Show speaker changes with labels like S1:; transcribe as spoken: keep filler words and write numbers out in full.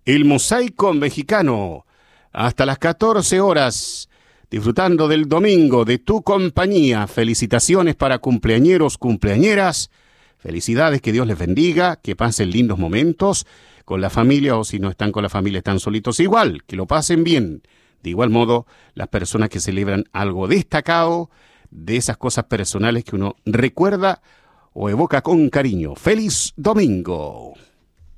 S1: El Mosaico Mexicano, hasta las catorce horas, disfrutando del domingo de tu compañía. Felicitaciones para cumpleañeros, cumpleañeras. Felicidades, que Dios les bendiga, que pasen lindos momentos con la familia, o si no están con la familia, están solitos igual, que lo pasen bien. De igual modo, las personas que celebran algo destacado, de esas cosas personales que uno recuerda o evoca con cariño. ¡Feliz domingo!